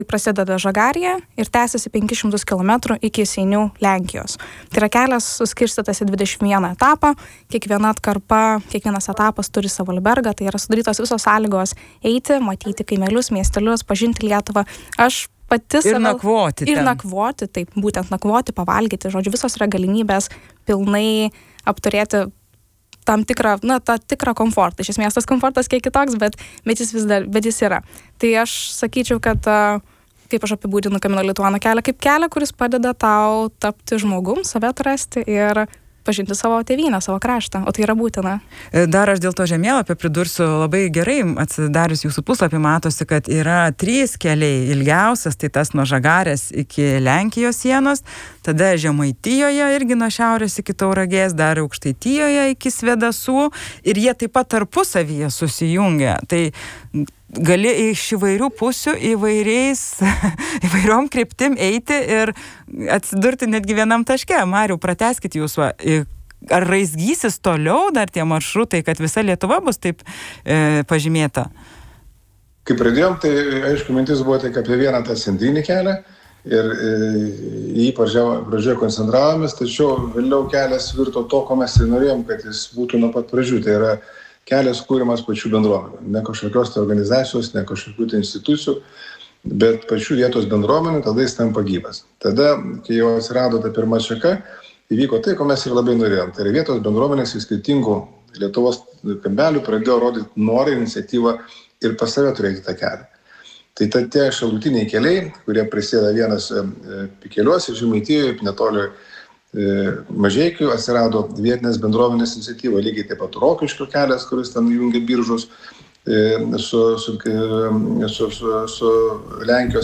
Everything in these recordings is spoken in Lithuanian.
prasideda Žagarėje ir tęsiasi 500 km iki Seinių, Lenkijos. Tai yra kelias suskirstytas į 21 etapą, kiekvienas etapas turi savo albergą, tai yra sudarytos visos sąlygos eiti, matyti kaimelius, miestelius, pažinti Lietuvą. Aš pati ir nakvoti. Ir nakvoti, taip, būtent nakvoti, pavalgyti, žodžiu, visos yra galimybės pilnai apturėti tam tikrą, tą tikrą komfortą. Iš esmės tas komfortas kiek kitoks, bet jis yra. Tai aš sakyčiau, kad kaip aš apibūdinu Camino Lituano kelią, kaip kelią, kuris padeda tau tapti žmogum, save atrasti ir pažinti savo tėvynę, savo kraštą, o tai yra būtina. Dar aš dėl to žemėlapio pridursiu, labai gerai atsidarius jūsų puslapį matosi, kad yra 3 keliai. Ilgiausias, tai tas nuo Žagarės iki Lenkijos sienos, tada Žemaitijoje irgi nuo šiaurės iki Tauragės, dar Aukštaitijoje iki Svėdasų ir jie taip pat tarpusavyje susijungia. Tai gali iš įvairių pusių įvairiom kryptim eiti ir atsidurti netgi vienam taške. Mariau, pratęskit jūs, ar raizgysis toliau dar tie maršrutai, kad visa Lietuva bus taip pažymėta? Kai pradėjom, tai aišku, mintis buvo tik apie vieną tą centrinį kelią ir jį pradžioje koncentravomės, tačiau vėliau kelias virto to, ko mes ir norėjom, kad jis būtų nuo pat pradžių. Tai yra kelias kūrimas pačių bendruomenių, ne kažkokios organizacijos, ne kažkokių institucijų, bet pačių vietos bendruomenių, tada jis tampa gyvas. Tada, kai jau atsirado ta pirma šaka, įvyko tai, ko mes ir labai norėjom. Tai yra vietos bendruomenės iš skirtingų Lietuvos kampelių pradėjo rodyti norą, iniciatyvą ir pas save turėti tą kelią. Tai tie šalutiniai keliai, kurie prisideda vienas Pikeliuose, Žemaitijoje, netoli Mažeikių, atsirado vietinės bendruomenės iniciatyva, lygiai taip pat Rokiškio kelias, kuris ten jungia Biržus su Lenkijos,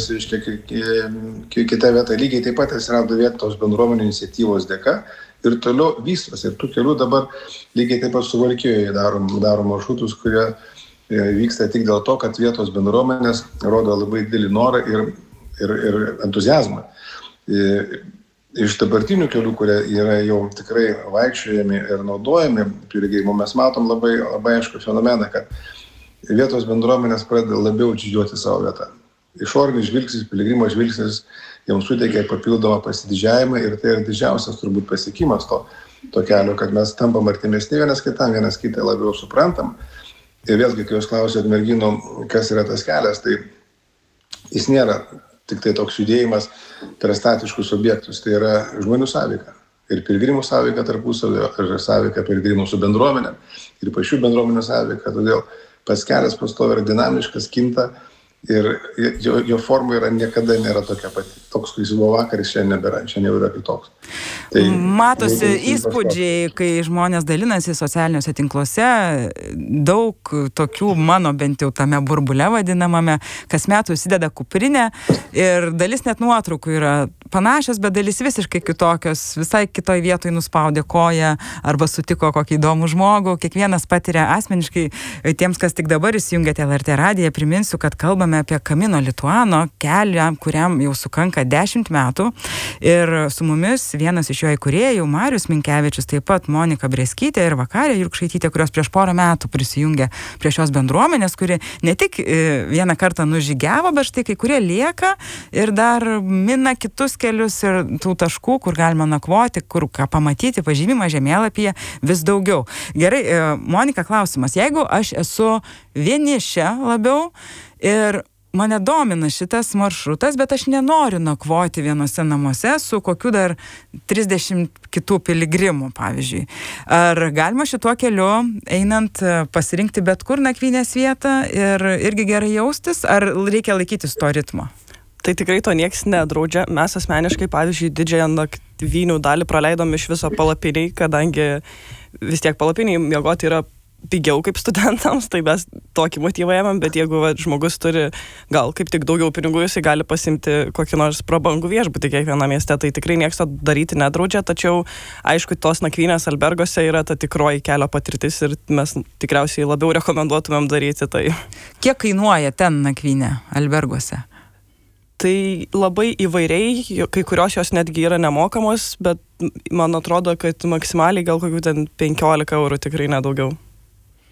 kita vieta, lygiai taip pat atsirado vietos bendruomenių iniciatyvos dėka ir toliau vystosi. Ir tų kelių dabar lygiai taip pat Suvalkijoje daro maršrutus, kurie vyksta tik dėl to, kad vietos bendruomenės rodo labai didelį norą ir entuziazmą. Iš dabartinių kelių, kurie yra jau tikrai vaikščiojami ir naudojami piligrimų, mes matom labai aišku fenomeną, kad vietos bendruomenės pradeda labiau didžiuoti savo vietą. Išorinis žvilgsnis, piligrimo žvilgsnis jiems suteikia papildomą pasididžiavimą ir tai yra didžiausias turbūt pasiekimas to kelio, kad mes tampam artimesni vienas kitą labiau suprantam. Ir vėlgi, kai jūs klausėt merginų, kas yra tas kelias, tai jis nėra tik tai toks judėjimas per statiškus objektus, tai yra žmonių sąveika. Ir piligrimų sąveika tarpusavio, ir sąveika piligrimų su bendruomenė, ir pačių bendruomenių sąveika. Todėl pats kelias pastoviai yra dinamiškas, kinta ir jo forma niekada nėra tokia pati. Toks, kai jis buvo vakar, šiandien nebėra, šiandien jau yra kitoks. Tai matosi įspūdžiai, kai žmonės dalinasi socialiniuose tinkluose, daug tokių mano bent jau tame burbule vadinamame, kasmet užsideda kuprinę ir dalis net nuotraukų yra panašios, bet dalis visiškai kitokios, visai kitoj vietoj nuspaudė koją arba sutiko kokį įdomų žmogų. Kiekvienas patiria asmeniškai. Tiems, kas tik dabar įsijungėte LRT radiją, priminsiu, kad kalbame apie Camino Lituano kelią, kuriam jau sukanka 10 metų. Ir su mumis vienas iš jo įkūrėjų, Marius Minkevičius, taip pat Monika Breskytė ir Vakarė Jurkšaitytė, kurios prieš porą metų prisijungė prie šios bendruomenės, kuri ne tik vieną kartą nužygiavo, bet štai kai kurie lieka ir dar mina kitus kelius ir tų taškų, kur galima nakvoti, kur ką pamatyti, pažymimą žemėlapyje vis daugiau. Gerai, Monika, klausimas. Jeigu aš esu vienišė labiau ir mane domina šitas maršrutas, bet aš nenoriu nakvoti vienose namuose su kokiu dar 30 kitų piligrimų, pavyzdžiui. Ar galima šituo keliu einant pasirinkti bet kur nakvynės vietą ir irgi gerai jaustis, ar reikia laikytis to ritmo? Tai tikrai to nieks nedraudžia. Mes asmeniškai, pavyzdžiui, didžiąją nakvynių dalį praleidom iš viso palapiniai, kadangi vis tiek palapiniai miegoti yra pigiau kaip studentams, tai mes tokį motyvą ėmėm, bet jeigu žmogus turi gal kaip tik daugiau pinigų, jisai gali pasimti kokį nors prabangų viešbutį kiekvieną mieste, tai tikrai nieks to daryti nedraudžia, tačiau aišku, tos nakvynės albergose yra ta tikroji kelio patirtis ir mes tikriausiai labiau rekomenduotumėm daryti tai. Kiek kainuoja ten nakvynė albergose? Tai labai įvairiai, kai kurios jos netgi yra nemokamos, bet man atrodo, kad maksimaliai gal kokių ten 15 eurų tikrai nedaugiau.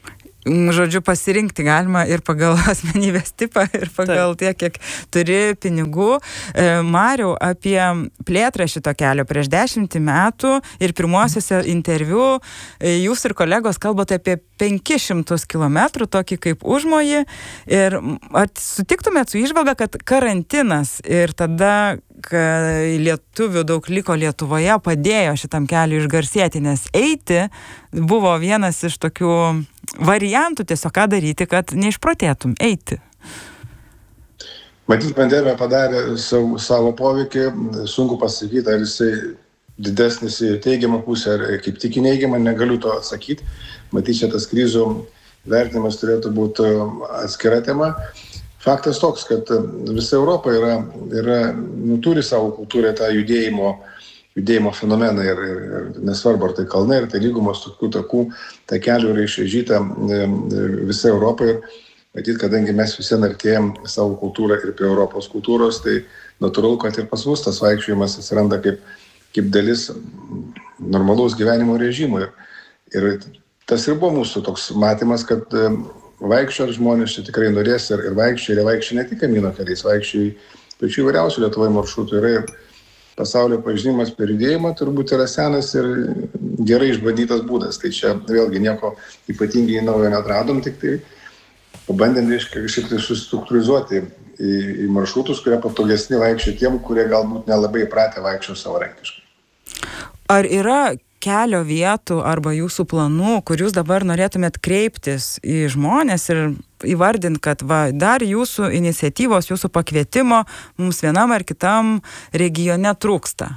žodžiu, pasirinkti galima ir pagal asmenybės tipą, ir pagal tiek, kiek turi pinigų. Mariau, apie plėtrą šito kelio prieš 10 metų ir pirmuosiuose interviu jūs ir kolegos kalbate apie 500 kilometrų, tokį kaip užmojį. Ir ar sutiktumėt su įžvalga, kad karantinas ir tada, kai lietuvių daug liko Lietuvoje, padėjo šitam keliui išgarsėti, nes eiti buvo vienas iš tokių variantų tiesiog ką daryti, kad neišprotėtum, eiti. Matyt, pandemija padarė savo poveikį, sunku pasakyti, ar jisai didesnis į teigiamą pusę, ar kaip tik į neigiamą, negaliu to atsakyti. Matyt, čia tas krizių vertinimas turėtų būti atskira tema. Faktas toks, kad visa Europa turi savo kultūrą tą judėjimo fenomeną ir nesvarbu, ar tai kalnai, ar tai lygumos, tokių takų, ta kelių yra išvežyta visą Europą ir matyt, kadangi mes visi artėjam savo kultūrą ir prie Europos kultūros, tai natūralu, kad ir pas mus tas vaikščiojimas atsiranda kaip dalis normalaus gyvenimo režimo. Ir tas ir buvo mūsų toks matymas, kad vaikščio žmonės čia tikrai norės ir vaikščio ne tik kamino keliais, vaikščio pačių įvairiausių Lietuvoje maršrutų yra ir pasaulio pažinimas per judėjimą turbūt yra senas ir gerai išbandytas būdas. Tai čia vėlgi nieko ypatingai naujo netradom, tik tai pabandėm kažkaip tai sustruktūrizuoti į maršrutus, kurie patogesni vaikščioti tiem, kurie galbūt nelabai įpratę vaikščioti savarankiškai. Ar yra kelio vietų arba jūsų planų, kur jūs dabar norėtumėt kreiptis į žmonės ir įvardint, kad dar jūsų iniciatyvos, jūsų pakvietimo mums vienam ar kitam regione trūksta?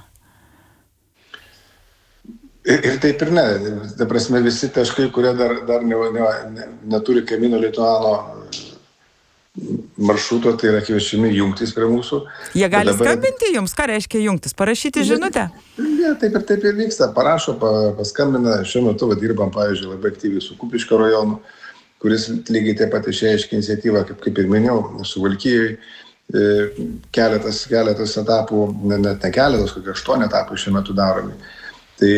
Ir taip ir ne. Ta prasme, visi taškai, kurie dar neturi Camino Lituano maršruto, tai yra kviečiami jungtis prie mūsų. Jie gali skambinti jums? Ką reiškia jungtis? Parašyti žinutę? Ne, taip ir vyksta. Parašo, paskambina. Šiuo metu dirbam, pavyzdžiui, labai aktyviai su Kupiškio rajonu, kuris lygiai taip pat išreiškė iniciatyvą, kaip ir minėjau, su Valkijoj. Keletas etapų, net ne keletas, kokie 8 etapų šiuo metu daromi. Tai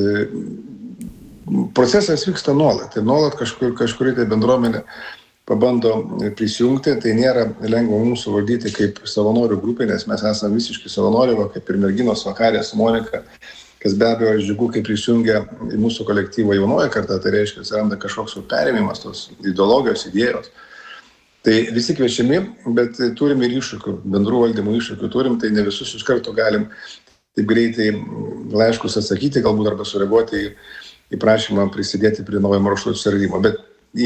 procesas vyksta nuolat. Tai nuolat kažkuri tai bendruomenė pabando prisijungti, tai nėra lengva mums suvaldyti kaip savanorių grupė, nes mes esame visiškai savanoriai, kaip ir merginos vakarė su Monika, kas be abejo džiugu, kai prisijungia į mūsų kolektyvą jaunoji karta, tai reiškia, atsiranda kažkoks perėmimas tos ideologijos, idėjos. Tai visi kviečiami, bet turim ir iššūkių, bendrų valdymų iššūkių turim, tai ne visus iš karto galim taip greitai laiškus atsakyti, galbūt arba sureaguoti į prašymą prisidėti prie naujo maršruto atsiradimo. Bet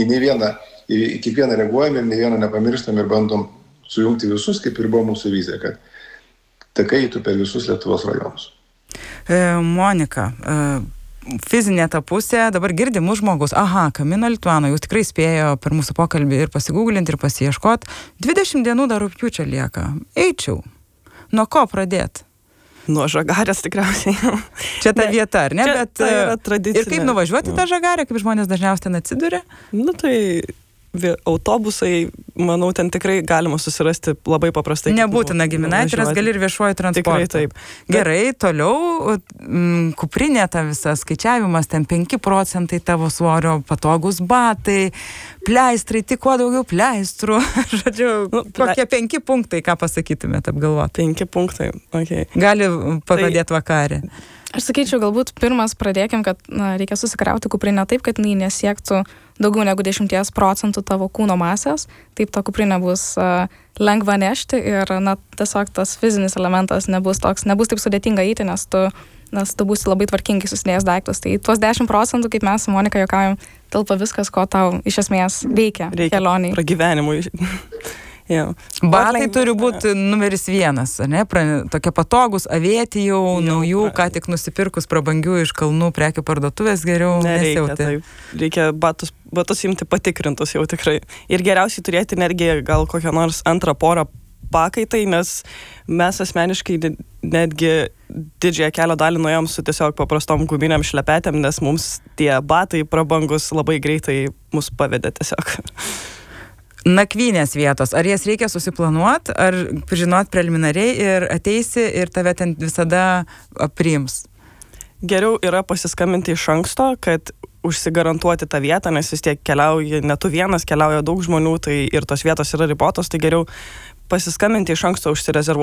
į kiekvieną reaguojam ir ne vieną nepamirštam ir bandom sujungti visus, kaip ir buvo mūsų vizija, kad takai eitų per visus Lietuvos rajonus. Monika, fizinė ta pusė, dabar girdimus žmogus, Camino Lituano, jūs tikrai spėjo per mūsų pokalbį ir pasigūglinti, ir pasiieškot. 20 dienų dar rugpjūčio lieka. Eičiau. Nuo ko pradėti? Nuo Žagarės tikriausiai. Čia ta vieta, ar ne? Čia bet tai yra tradicinė. Ir kaip nuvažiuoti tą Žagarę, kaip žmonės dažniausiai ten atsiduria? Tai autobusai, manau, ten tikrai galima susirasti labai paprastai. Nebūtina giminaitis, gali ir viešuoju transportu. Tikrai taip. Gerai, toliau kuprinė ta visa skaičiavimas, ten 5% tavo svorio, patogus batai, pleistrai, tik kuo daugiau pleistrų. Žodžiu, kokie 5 punktai, ką pasakytumėt apgalvoti? 5 punktai, okei. Gali pavadėti vakarį. Aš sakyčiau, galbūt pirmas pradėkim, kad reikia susikrauti kuprinę taip, kad jinai nesiektų daugiau negu 10% tavo kūno masės. Taip ta kuprinė bus lengva nešti ir tiesiog tas fizinis elementas nebus taip sudėtinga eiti, nes tu būsi labai tvarkingai susidėjęs daiktus. Tai tuos 10%, kaip mes su Monika juokaujam, telpa viskas, ko tau iš esmės reikia kelioniai. Pragyvenimui. Batai turi būti numeris 1, ne? Tokie patogus, avėti jau, naujų, ką tik nusipirkus prabangių iš kalnų prekių parduotuvės geriau nesiauti. Reikia batus imti patikrintus jau tikrai. Ir geriausiai turėti energiją gal kokią nors antrą porą pakaitai, nes mes asmeniškai netgi didžiąją kelio dalį nuėjom su tiesiog paprastom guminiam šlepetėm, nes mums tie batai prabangus labai greitai mus pavedė tiesiog. Nakvynės vietos, ar jas reikia susiplanuoti, ar žinot preliminariai ir ateisi ir tave ten visada priims? geriau yra pasiskambinti iš anksto, kad užsigarantuoti tą vietą, nes vis tiek keliauja, ne tu vienas, keliauja daug žmonių, tai ir tos vietos yra ribotos, tai geriau pasiskambinti iš anksto, užsirezervuoti